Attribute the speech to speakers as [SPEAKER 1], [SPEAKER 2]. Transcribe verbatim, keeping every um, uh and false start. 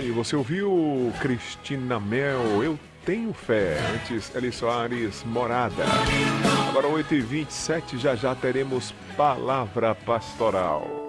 [SPEAKER 1] aí, você ouviu Cristina Mel, Eu Tenho Fé. Antes, Eli Soares, Morada. Agora oito e vinte e sete, já já teremos Palavra Pastoral.